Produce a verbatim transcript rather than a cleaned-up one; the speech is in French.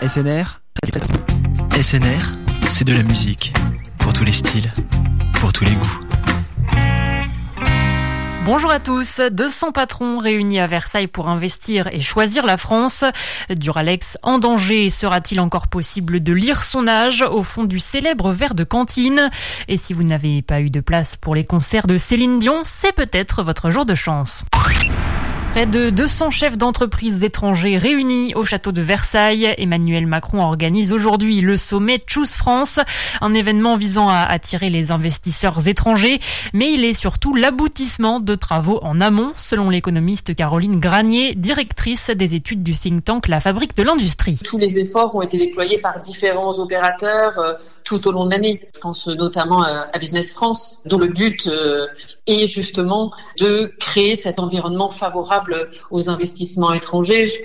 S N R S N R, c'est de la musique. Pour tous les styles, pour tous les goûts. Bonjour à tous, deux cents patrons réunis à Versailles pour investir et choisir la France. Duralex en danger, sera-t-il encore possible de lire son âge au fond du célèbre verre de cantine? Et si vous n'avez pas eu de place pour les concerts de Céline Dion, c'est peut-être votre jour de chance. Près de deux cents chefs d'entreprises étrangers réunis au château de Versailles. Emmanuel Macron organise aujourd'hui le sommet Choose France, un événement visant à attirer les investisseurs étrangers. Mais il est surtout l'aboutissement de travaux en amont, selon l'économiste Caroline Granier, directrice des études du think tank La Fabrique de l'Industrie. Tous les efforts ont été déployés par différents opérateurs euh, tout au long de l'année. Je pense notamment euh, à Business France, dont le but euh, est justement de créer cet environnement favorable aux investissements étrangers.